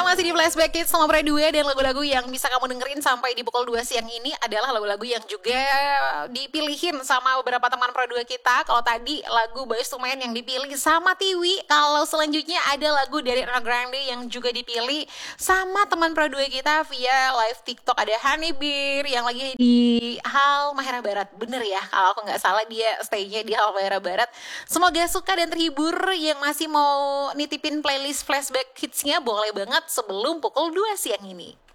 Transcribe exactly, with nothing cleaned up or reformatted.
masih di Flashback Kids sama Pre dua, dan lagu-lagu yang bisa kamu dengerin sampai di pukul dua siang ini adalah lagu-lagu yang juga dipilihin sama beberapa teman Pre dua kita. Kalau tadi lagu Boyz two Men yang dipilih sama Tiwi, kalau selanjutnya ada lagu dari Ariana Grande yang juga dipilih sama teman Pre dua kita via live TikTok. Ada Honeybee yang lagi di Halmahera Barat, bener ya kalau aku nggak salah dia stay-nya di Halmahera Barat. Semoga suka dan terhibur. Yang masih mau nitipin playlist Flashback Hits-nya boleh banget sebelum pukul dua siang ini.